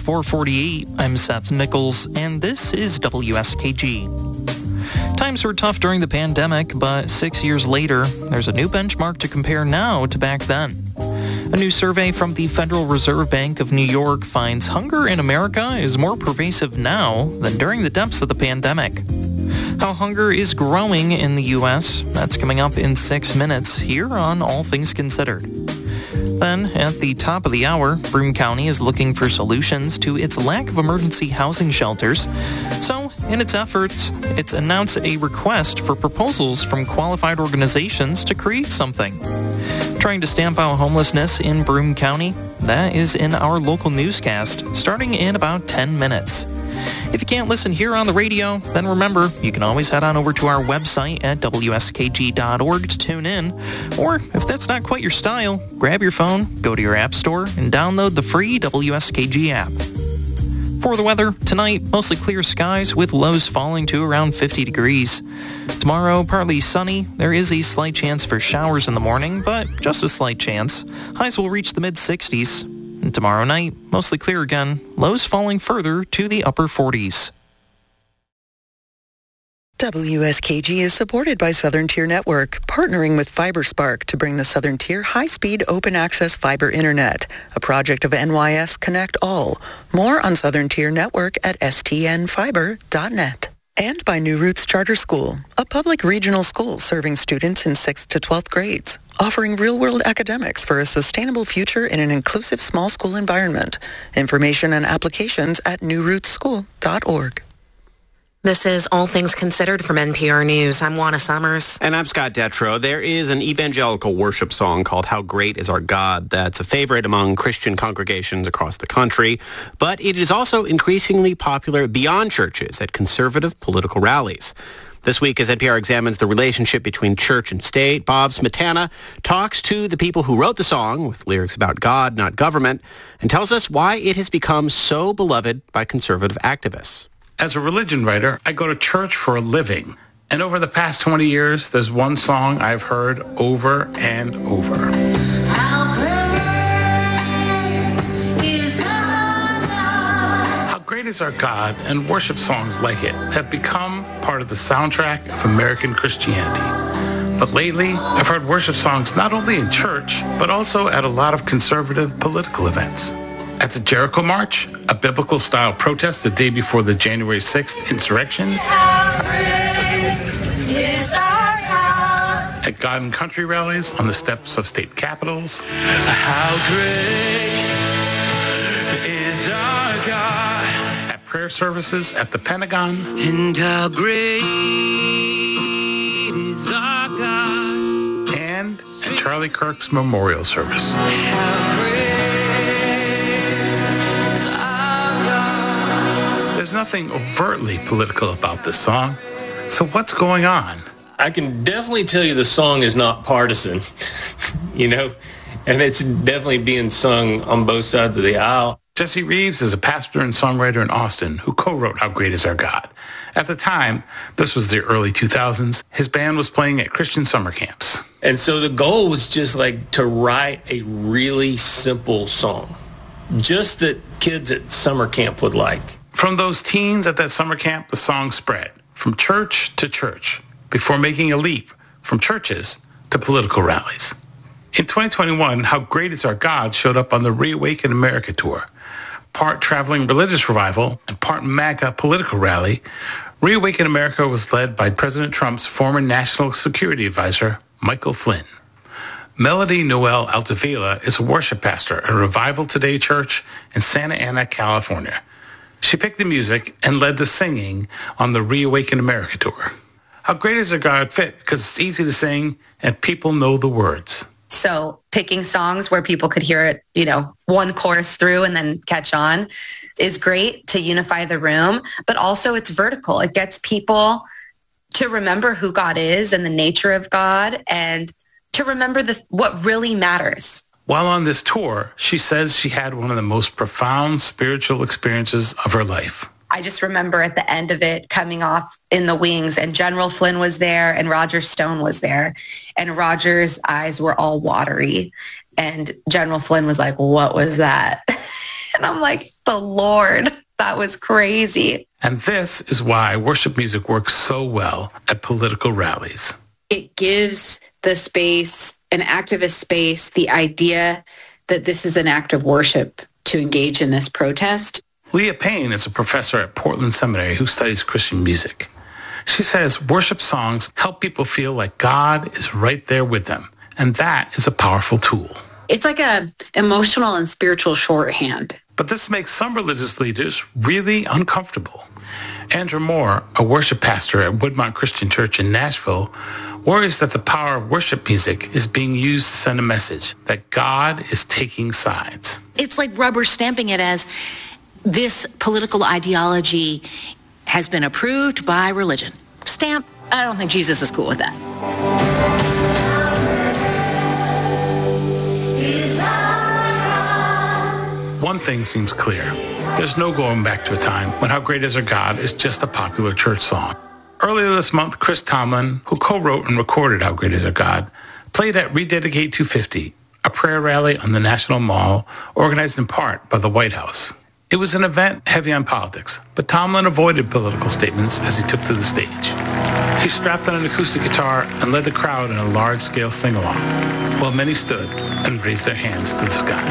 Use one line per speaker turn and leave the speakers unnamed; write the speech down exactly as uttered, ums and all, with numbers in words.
four forty-eight. I'm Seth Nichols, and this is W S K G. Times were tough during the pandemic, but six years later, there's a new benchmark to compare now to back then. A new survey from the Federal Reserve Bank of New York finds hunger in America is more pervasive now than during the depths of the pandemic. How hunger is growing in the U S, that's coming up in six minutes here on All Things Considered. Then, at the top of the hour, Broome County is looking for solutions to its lack of emergency housing shelters. So, in its efforts, it's announced a request for proposals from qualified organizations to create something. Trying to stamp out homelessness in Broome County? That is in our local newscast, starting in about ten minutes. If you can't listen here on the radio, then remember, you can always head on over to our website at W S K G dot org to tune in. Or, if that's not quite your style, grab your phone, go to your app store, and download the free W S K G app. For the weather, tonight, mostly clear skies with lows falling to around fifty degrees. Tomorrow, partly sunny. There is a slight chance for showers in the morning, but just a slight chance. Highs will reach the mid-sixties. And tomorrow night, mostly clear again, lows falling further to the upper forties.
W S K G is supported by Southern Tier Network, partnering with FiberSpark to bring the Southern Tier high-speed open-access fiber internet, a project of N Y S Connect All. More on Southern Tier Network at S T N fiber dot net. And by New Roots Charter School, a public regional school serving students in sixth to twelfth grades, offering real-world academics for a sustainable future in an inclusive small school environment. Information and applications at new roots school dot org.
This is All Things Considered from N P R News. I'm Juana Summers.
And I'm Scott Detrow. There is an evangelical worship song called How Great Is Our God that's a favorite among Christian congregations across the country, but it is also increasingly popular beyond churches at conservative political rallies. This week, as N P R examines the relationship between church and state, Bob Smetana talks to the people who wrote the song with lyrics about God, not government, and tells us why it has become so beloved by conservative activists.
As a religion writer, I go to church for a living. And over the past twenty years, there's one song I've heard over and over. How great is our God? How great is our God, and worship songs like it have become part of the soundtrack of American Christianity. But lately, I've heard worship songs not only in church, but also at a lot of conservative political events. At the Jericho March, a biblical-style protest the day before the January sixth insurrection. At God and Country rallies on the steps of state capitals. How great is our God. At prayer services at the Pentagon. And how great is our God. And at Charlie Kirk's memorial service. How great. There's nothing overtly political about this song. So what's going on?
I can definitely tell you the song is not partisan, you know, and it's definitely being sung on both sides of the aisle.
Jesse Reeves is a pastor and songwriter in Austin who co-wrote How Great Is Our God. At the time, this was the early two thousands, his band was playing at Christian summer camps.
And so the goal was just like to write a really simple song, just that kids at summer camp would like.
From those teens at that summer camp, the song spread from church to church before making a leap from churches to political rallies. In twenty twenty-one, How Great Is Our God showed up on the Reawaken America tour. Part traveling religious revival and part MAGA political rally, Reawaken America was led by President Trump's former national security advisor, Michael Flynn. Melody Noel Altavilla is a worship pastor at Revival Today Church in Santa Ana, California. She picked the music and led the singing on the Reawaken America tour. How Great Is Our God fit because it's easy to sing and people know the words.
So picking songs where people could hear it, you know, one chorus through and then catch on is great to unify the room, but also it's vertical. It gets people to remember who God is and the nature of God and to remember the what really matters.
While on this tour, she says she had one of the most profound spiritual experiences of her life.
I just remember at the end of it coming off in the wings and General Flynn was there and Roger Stone was there. And Roger's eyes were all watery. And General Flynn was like, what was that? And I'm like, the Lord, that was crazy.
And this is why worship music works so well at political rallies.
It gives the space, an activist space, the idea that this is an act of worship to engage in this protest.
Leah Payne is a professor at Portland Seminary who studies Christian music. She says worship songs help people feel like God is right there with them, and that is a powerful tool.
It's like a emotional and spiritual shorthand.
But this makes some religious leaders really uncomfortable. Andrew Moore, a worship pastor at Woodmont Christian Church in Nashville, worries that the power of worship music is being used to send a message that God is taking sides.
It's like rubber stamping it as this political ideology has been approved by religion. Stamp. I don't think Jesus is cool with that.
One thing seems clear. There's no going back to a time when How Great Is Our God is just a popular church song. Earlier this month, Chris Tomlin, who co-wrote and recorded How Great Is Our God, played at Rededicate two fifty, a prayer rally on the National Mall organized in part by the White House. It was an event heavy on politics, but Tomlin avoided political statements as he took to the stage. He strapped on an acoustic guitar and led the crowd in a large-scale sing-along, while many stood and raised their hands to the sky.